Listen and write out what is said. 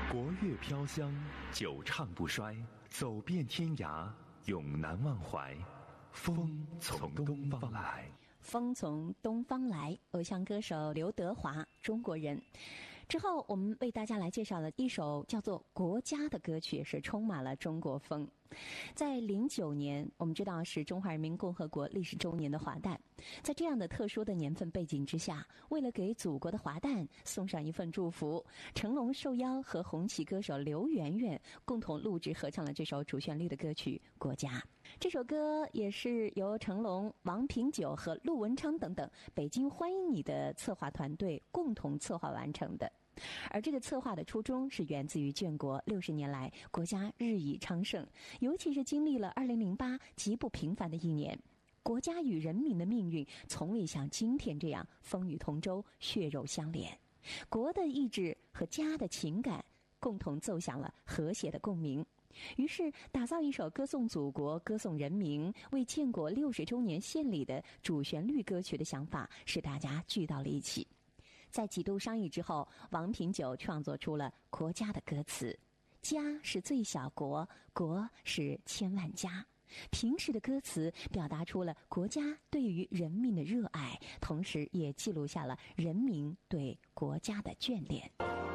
国乐飘香，久唱不衰，走遍天涯，永难忘怀。风从东方来。 风从东方来，偶像歌手刘德华，中国人。之后我们为大家来介绍了一首叫做《国家》的歌曲，是充满了中国风。在09年，我们知道是中华人民共和国历史周年的华诞，在这样的特殊的年份背景之下，为了给祖国的华诞送上一份祝福，成龙受邀和红旗歌手刘媛媛共同录制合唱了这首主旋律的歌曲《国家》。这首歌也是由成龙、王品久和陆文昌等等北京欢迎你的策划团队共同策划完成的。而这个策划的初衷是源自于建国60年来，国家日益昌盛，尤其是经历了2008极不平凡的一年，国家与人民的命运从未像今天这样风雨同舟、血肉相连。国的意志和家的情感共同奏响了和谐的共鸣。于是打造一首歌颂祖国、歌颂人民、为建国60周年献礼的主旋律歌曲的想法使大家聚到了一起。在几度商议之后，王品久创作出了《国家》的歌词。家是最小国，国是千万家。平实的歌词表达出了国家对于人民的热爱，同时也记录下了人民对国家的眷恋。